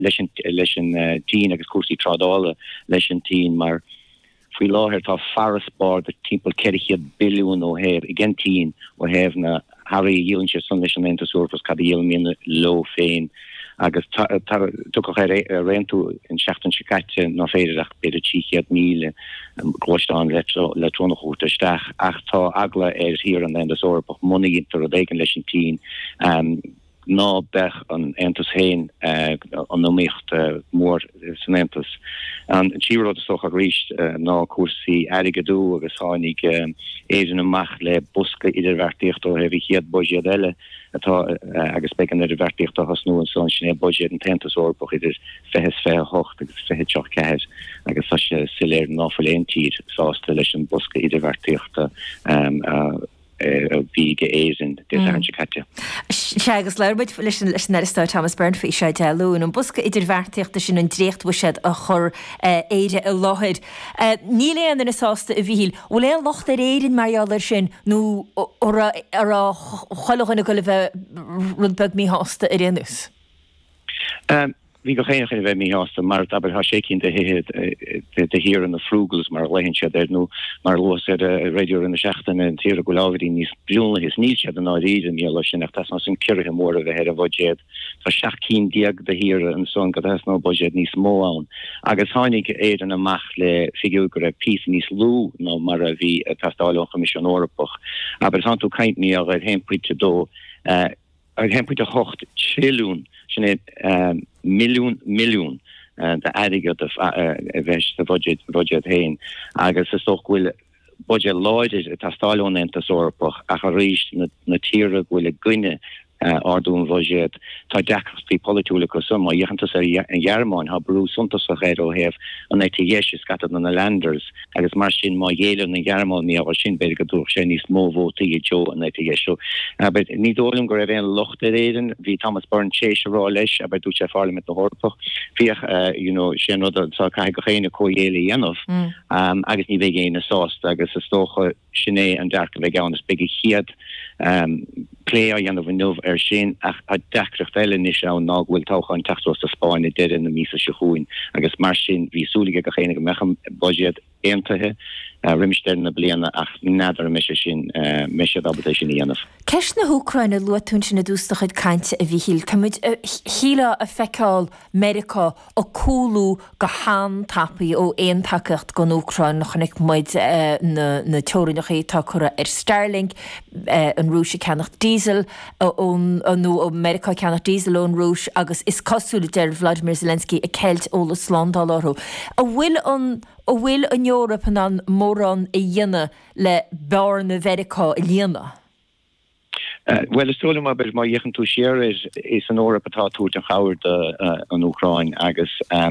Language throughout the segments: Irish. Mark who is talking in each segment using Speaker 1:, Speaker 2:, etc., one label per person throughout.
Speaker 1: leis teen agus cuasí trádála leis an teen mar fui láthir tá farasbar de timppel ceiriche billiún ó héir igen teen ó hef na Harry Yillinse son leis an entasúpas cad míle lo féin agus tu réú in 16 ná féidirach beidir 10,000 glóán letronachúteach ach tá agla hir an entasúpach monigtar a dhéigen leis an teen ná bech an entas héin an nómécht mór san entas. An tíród soch a ríist ná cuasaí aigeú agus hánig éan amach le buske idirvertíocht ó hefh chiad budget eile atá agus be an idirvertíocht a hasnú an son sinné budget an tentasórpach idir fehes fé hocht agus feheteach ceir agus sa se siléir náfuléontír sásta leis an buske idirvertíochta víige éan déhanse.
Speaker 2: Segus leirbeid leis Neristáir Thomas Byrne fao sé deún an busca idirvertíochta sin an dréochthuisead a chur éide a láthid. Ní léan in isásta a bhíl, bhfuil éon locht a réidir marall sin nó ar a choilechanna go le bheith rudbeg mí hásta a réanús?
Speaker 1: Vi go chéine bheith mí hásta mar aber ha sécinn de hir an a frúgels mar lehin se no mar lo radio in de 16 en tíre go láhí níos brúna is níos an áíden mé sin nach tas sin kirhe mór a her a budget Tá 16 diag de hir an son go no budget níos mó an agus hánig éan amach le fiú go a pí níos lú no mar a vi tastáil commission Europach aber han tú kaint mí a hemprit dó hemprit a hocht chilún sinné milliún de aige bheits de budget héin agus is toch bhfuil budget leid tastáilún entasórpach a ríist na tíre bhfuil gunne ardún budget tá dechartí polúlacha summa dhéchantas an Jarmáin ha brú suntas a réir ó hef an éis scatad an na landers agus mar sin má dhéile na Jarmáin ní a sin beidir go dúch sé níos móvótaí Jo an éis aber ní dólim go raibh an locht réden hí Thomas Byrne sééis rá leis aber dú sé fála mit na hórpach fioch sé nó tá cai go chéine cóhéile dhéanamh agus ní bheith géine sásta agus is tócha sinné an dearcha bheith gan is bigi chiad lé a dhéanamh nuh sin a decrecht eile is an náhfuil tácha an techtros a Spáin de in na mísa se chuin agus mar sin hí súlige go chéine go mecham budget éantathe rimstein na bliana ach nadar me sin me sin dhéanamh.
Speaker 2: Ceis na Húcrainna luatún sin na dústachaid cainte a bhíhíil cumid híle a feicáil America ó cúlú go hán tapaí ó éon takecht go Úcrain nach chunig muid na teorinach tá chura Sterling an rúise ceannach diesel nó America ceannach diesel ón rúis agus is cosúla deir Vladimir Zelensky a ceilt ólas Slán áró. A bhfuil an Eorop an mórrán i dhéine le bear na Verica i líana?
Speaker 1: Well, is stolen maar bij jechen toe share is een oor patatúrt en gauwerd aan Oekraïne agus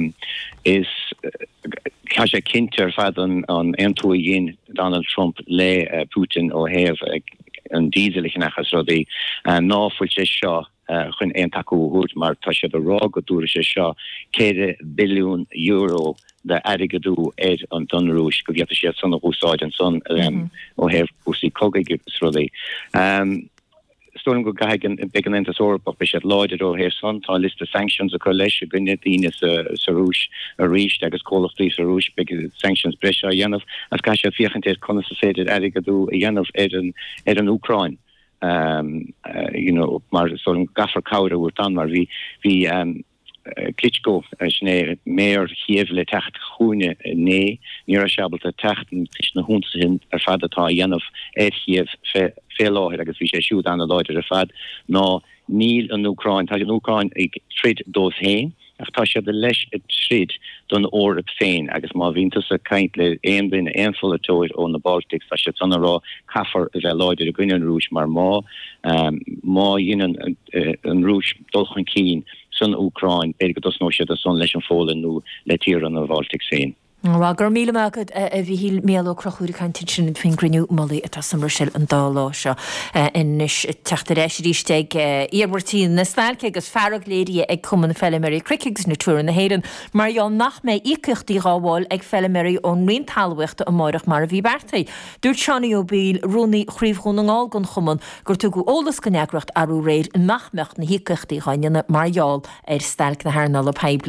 Speaker 1: is als je kinter fad aan entoeien Donald Trump le Putin o hef een dieselig nachas rodi na voor je chun ein taú hút mar tá sé a rá go dúra sé seo €1 billiún de aigeú an donrúis go get sé san úsáid an son ó hef úsí cogaige srodí. Stolen go gaigen be an entasórpach be sé leidir ó hir son tá list sanctions a go leis gunne díine sa rúis a ríist agus cólachtlí a rúis be sanctions breise a dhéanamh as ga sé fiochantéir conna féidir aigeú a dhéanamh an Úcrain. Maar zo'n gaffer kouder wordt dan, maar wie Klitschko sne meer geefle tacht groene nee, neerschabel te tachten tussen hond zijn ervaart dat hij jan of geef veel lager dat wie ze shoot aan de leute ervaart no niet een Oekraïne had een Oekraïne ik treed doos heen tá sé de leis a trid don or op féin agus má vítas a kaint le ein bin einfulle toid on the Baltics tá sé an rá kaffer is a leidir a gwinnen rúis mar má innen an rúis dolchan cín sun Oekraïne be go no sé a son leis an fólen nu le tír an a Baltic féin.
Speaker 2: gur míle agad a bhí hí méó crochúí caiinte sin fin griniú molí atá sam sil an dálá seo inis teachtaréis ríisteig íortíí na stailce agus ferrag léirí ag cuman felliméí crickings na túrin na héan, mar jo nach mé ícuchttaí ráháil ag felliméí ón rion talhaachta a máireach mar a bhí bertaí. Dúirt seannaí ó bíl runúnaí chríomhún an gáil gon chuman gur tú go ólas go neagracht arú réir nachmecht na hícuchttaí gáine marall ar stailc na hánal a peibli.